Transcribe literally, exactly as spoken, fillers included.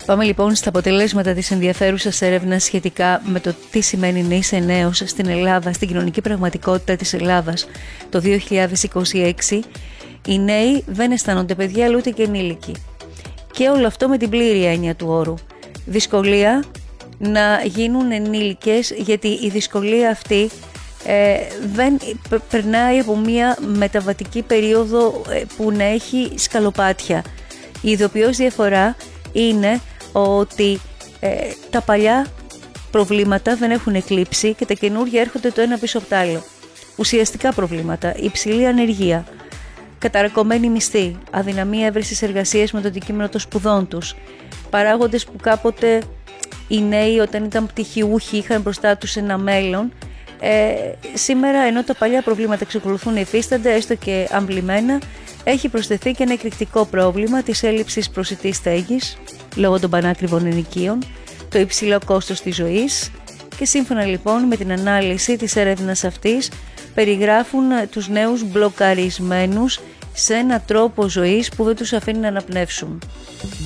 Πάμε λοιπόν στα αποτελέσματα της ενδιαφέρουσας έρευνας σχετικά με το τι σημαίνει να είσαι νέος στην Ελλάδα, στην κοινωνική πραγματικότητα της Ελλάδας το δύο χιλιάδες είκοσι έξι. Οι νέοι δεν αισθάνονται παιδιά, αλλά ούτε και ενήλικοι. Και όλο αυτό με την πλήρη έννοια του όρου. Δυσκολία να γίνουν ενήλικες, γιατί η δυσκολία αυτή ε, δεν περνάει από μια μεταβατική περίοδο ε, που να έχει σκαλοπάτια. Η ειδοποιώς διαφορά είναι ότι ε, τα παλιά προβλήματα δεν έχουν εκλείψει και τα καινούργια έρχονται το ένα πίσω από το άλλο. Ουσιαστικά προβλήματα, υψηλή ανεργία, καταρακωμένη μισθή, αδυναμία έβρεσης εργασίας με το αντικείμενο των σπουδών τους, παράγοντες που κάποτε οι νέοι όταν ήταν πτυχιούχοι είχαν μπροστά τους ένα μέλλον. Ε, σήμερα, ενώ τα παλιά προβλήματα εξακολουθούν να υφίστανται, έστω και αμβλημένα, έχει προσθεθεί και ένα εκρηκτικό πρόβλημα της έλλειψης προσιτής στέγης λόγω των πανάκριβων ενοικίων, το υψηλό κόστος της ζωής και σύμφωνα λοιπόν με την ανάλυση της έρευνας αυτής περιγράφουν τους νέους μπλοκαρισμένους σε ένα τρόπο ζωής που δεν τους αφήνει να αναπνεύσουν.